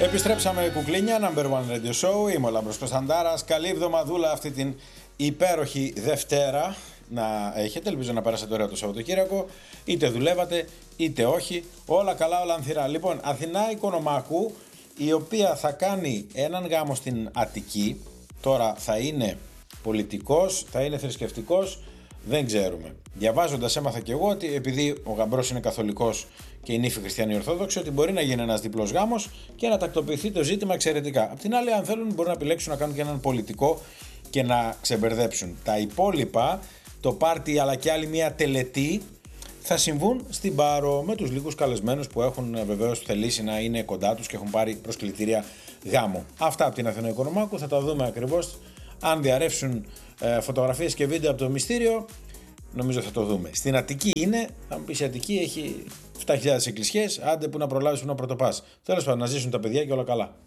Επιστρέψαμε κουκλίνια, number one radio show. Είμαι ο Λάμπρος Κωνσταντάρας. Καλή εβδομαδούλα αυτή την υπέροχη Δευτέρα να έχετε. Ελπίζω να περάσετε ωραία το Σαββατοκύριακο. Είτε δουλεύατε είτε όχι. Όλα καλά, όλα ανθυρά. Λοιπόν, Αθηνά Οικονομάκου, η οποία θα κάνει έναν γάμο στην Αττική. Τώρα θα είναι πολιτικός, θα είναι θρησκευτικός, δεν ξέρουμε. Διαβάζοντας έμαθα και εγώ ότι επειδή ο γαμπρός είναι καθολικός και η νύφη χριστιανή ορθόδοξη, ότι μπορεί να γίνει ένας διπλός γάμος και να τακτοποιηθεί το ζήτημα εξαιρετικά. Απ' την άλλη, αν θέλουν, μπορούν να επιλέξουν να κάνουν και έναν πολιτικό και να ξεμπερδέψουν. Τα υπόλοιπα, το πάρτι αλλά και άλλη μια τελετή, θα συμβούν στην Πάρο με τους λίγους καλεσμένους που έχουν βεβαίως θελήσει να είναι κοντά τους και έχουν πάρει προσκλητήρια γάμου. Αυτά από την Αθηνά Οικονομάκου, θα τα δούμε ακριβώς. Αν διαρρεύσουν φωτογραφίες και βίντεο από το μυστήριο, νομίζω θα το δούμε. Στην Αττική είναι, θα μου πεις η Αττική έχει 7.000 εκκλησιές, άντε που να προλάβεις που να πρωτοπάς. Τέλος πάντων, να ζήσουν τα παιδιά και όλα καλά.